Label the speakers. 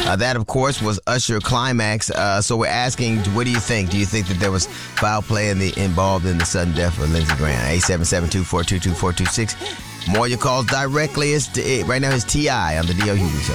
Speaker 1: That, of course, was Usher Climax. So we're asking, what do you think? Do you think that there was foul play involved in the sudden death of Lindsey Graham? 877-242-2426. More of your calls directly. Right now it's T.I. on the D.L. Hughley Show.